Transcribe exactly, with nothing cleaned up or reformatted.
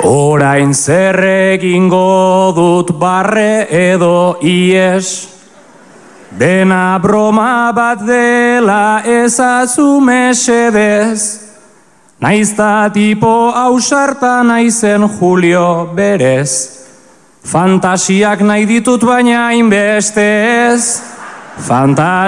Orain zer egingo dut barre edo ies, dena broma bat dela ezazu mesedez, naizta tipo ausarta naizen Julio berez, fantasiak nahi ditut baina hainbeste ez, fantasiak